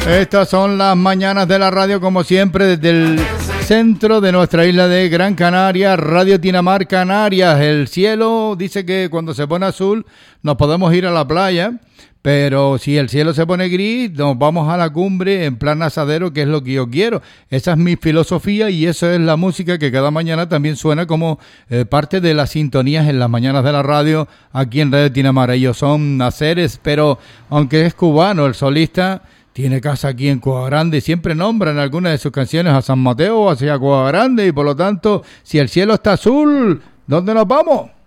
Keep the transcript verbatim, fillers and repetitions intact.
Estas son las mañanas de la radio, como siempre, desde el centro de nuestra isla de Gran Canaria, Radio Tinamar Canarias. El cielo dice que cuando se pone azul nos podemos ir a la playa, pero si el cielo se pone gris, nos vamos a la cumbre en plan asadero, que es lo que yo quiero. Esa es mi filosofía y eso es la música que cada mañana también suena como eh, parte de las sintonías en las mañanas de la radio aquí en Radio Tinamar. Ellos son Naceres, pero aunque es cubano, el solista tiene casa aquí en Cueva Grande y siempre nombra en algunas de sus canciones a San Mateo o hacia Cueva Grande, y por lo tanto, si el cielo está azul, ¿dónde nos vamos?